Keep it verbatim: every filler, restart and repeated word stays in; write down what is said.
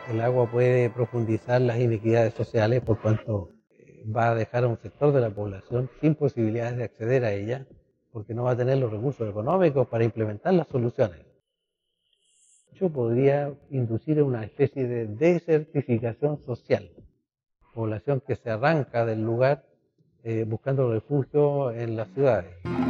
El agua puede profundizar las inequidades sociales por cuanto eh, va a dejar a un sector de la población sin posibilidades de acceder a ella, porque no va a tener los recursos económicos para implementar las soluciones. Esto podría inducir a una especie de desertificación social, población que se arranca del lugar eh, buscando refugio en las ciudades.